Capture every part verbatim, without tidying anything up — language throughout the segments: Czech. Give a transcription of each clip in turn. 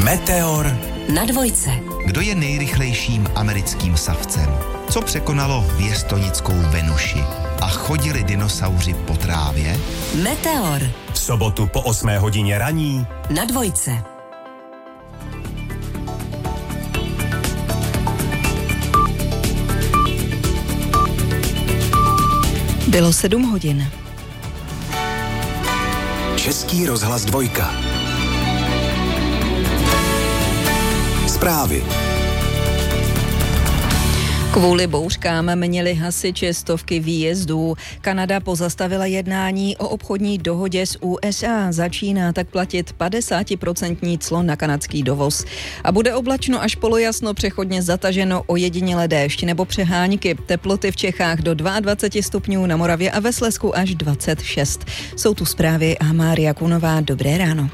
Meteor na dvojce. Kdo je nejrychlejším americkým savcem? Co překonalo věstonickou Venuši? A chodili dinosauři po trávě? Meteor. V sobotu po osmé hodině raní na dvojce. Bylo sedm hodin. Český rozhlas dvojka. Zprávy. Kvůli bouřkám měli hasiči stovky výjezdů. Kanada pozastavila jednání o obchodní dohodě s U S A. Začíná tak platit padesátiprocentní clo na kanadský dovoz. A bude oblačno až polojasno, přechodně zataženo, ojedinělé déšť nebo přehánky. Teploty v Čechách do dvacet dva stupňů, na Moravě a ve Slezsku až dvacet šest. Jsou tu zprávy a Mária Kunová. Dobré ráno.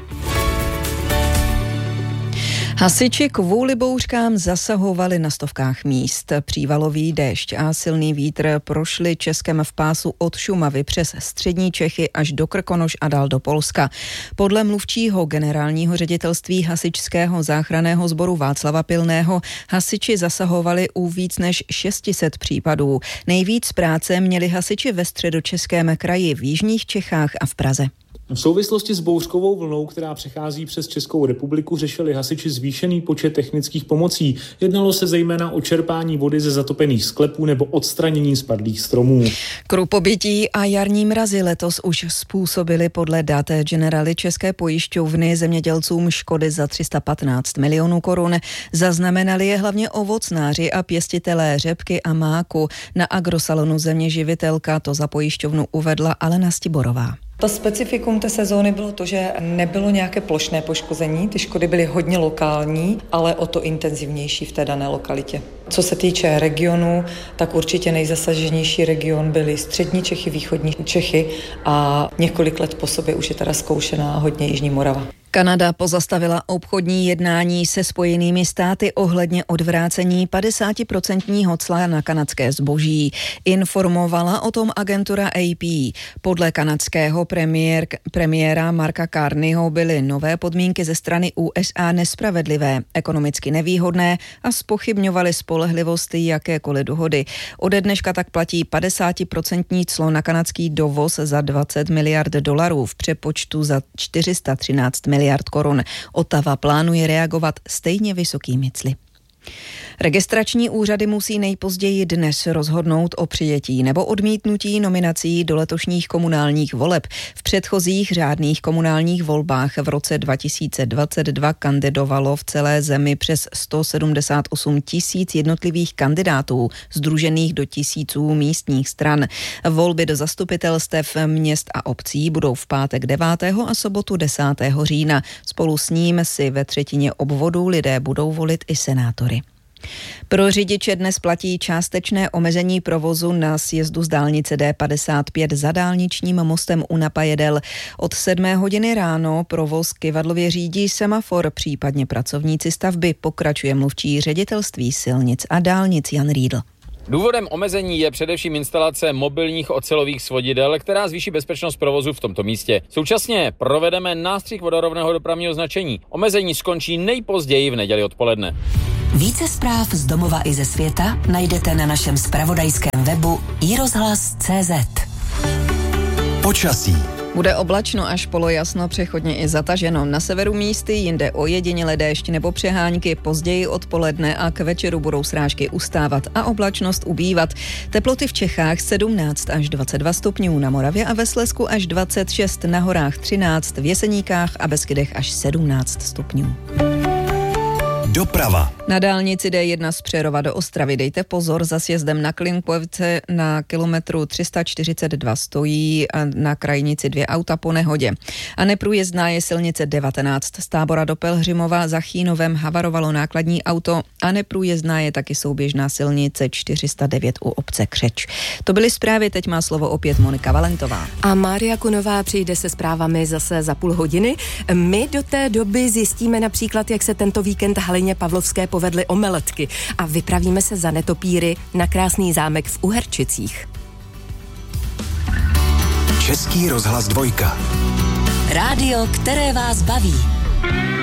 Hasiči kvůli bouřkám zasahovali na stovkách míst. Přívalový déšť a silný vítr prošli Českem v pásu od Šumavy přes střední Čechy až do Krkonoš a dál do Polska. Podle mluvčího generálního ředitelství hasičského záchranného sboru Václava Pilného hasiči zasahovali u víc než šest set případů. Nejvíc práce měli hasiči ve Středočeském kraji, v jižních Čechách a v Praze. V souvislosti s bouřkovou vlnou, která přechází přes Českou republiku, řešili hasiči zvýšený počet technických pomocí. Jednalo se zejména o čerpání vody ze zatopených sklepů nebo odstranění spadlých stromů. Krupobytí a jarní mrazy letos už způsobily podle dat Generali České pojišťovny zemědělcům škody za tři sta patnáct milionů korun. Zaznamenali je hlavně ovocnáři a pěstitelé řepky a máku. Na agrosalonu Zeměživitelka to za pojišťovnu uvedla Alena Stiborová. To specifikum té sezóny bylo to, že nebylo nějaké plošné poškození, ty škody byly hodně lokální, ale o to intenzivnější v té dané lokalitě. Co se týče regionu, tak určitě nejzasaženější region byly střední Čechy, východní Čechy a několik let po sobě už je teda zkoušená hodně jižní Morava. Kanada pozastavila obchodní jednání se Spojenými státy ohledně odvrácení padesátiprocentního cla na kanadské zboží. Informovala o tom agentura A P. Podle kanadského premiér, premiéra Marka Carneyho byly nové podmínky ze strany U S A nespravedlivé, ekonomicky nevýhodné a zpochybňovaly spolehlivost jakékoliv dohody. Ode dneška tak platí padesátiprocentní clo na kanadský dovoz za dvacet miliard dolarů, v přepočtu za čtyři sta třináct miliard korun. Ottawa plánuje reagovat stejně vysokými cly. Registrační úřady musí nejpozději dnes rozhodnout o přijetí nebo odmítnutí nominací do letošních komunálních voleb. V předchozích řádných komunálních volbách v roce dva tisíce dvacet dva kandidovalo v celé zemi přes sto sedmdesát osm tisíc jednotlivých kandidátů, sdružených do tisíců místních stran. Volby do zastupitelstev měst a obcí budou v pátek devátého a sobotu desátého října. Spolu s ním si ve třetině obvodů lidé budou volit i senátory. Pro řidiče dnes platí částečné omezení provozu na sjezdu z dálnice D padesát pět za dálničním mostem u Napajedel. Od sedmé hodiny ráno provoz kyvadlově řídí semafor, případně pracovníci stavby, pokračuje mluvčí ředitelství silnic a dálnic Jan Riedl. Důvodem omezení je především instalace mobilních ocelových svodidel, která zvýší bezpečnost provozu v tomto místě. Současně provedeme nástřih vodorovného dopravního značení. Omezení skončí nejpozději v neděli odpoledne. Více zpráv z domova i ze světa najdete na našem zpravodajském webu i rozhlas tečka cé zet. Počasí. Bude oblačno až polojasno, přechodně i zataženo. Na severu místy, jinde ojedinělé déšť nebo přehánky, později odpoledne a k večeru budou srážky ustávat a oblačnost ubývat. Teploty v Čechách sedmnáct až dvacet dva stupňů, na Moravě a ve Slezsku až dvacet šest, na horách třináct, v Jeseníkách a Beskydech až sedmnáct stupňů. Doprava. Na dálnici D jedna z Přerova do Ostravy dejte pozor, za sjezdem na Klimkovce na kilometru tři sta čtyřicet dva stojí na krajnici dvě auta po nehodě. A neprůjezdná je silnice devatenáct z Tábora do Pelhřimova, za Chínovem havarovalo nákladní auto a neprůjezdná je taky souběžná silnice čtyři sta devět u obce Křeč. To byly zprávy, teď má slovo opět Monika Valentová. A Mária Kunová přijde se zprávami zase za půl hodiny. My do té doby zjistíme například, jak se tento víkend Halině Pavlovské povedly omeletky a vypravíme se za netopíry na krásný zámek v Uherčicích. Český rozhlas dvojka. Rádio, které vás baví.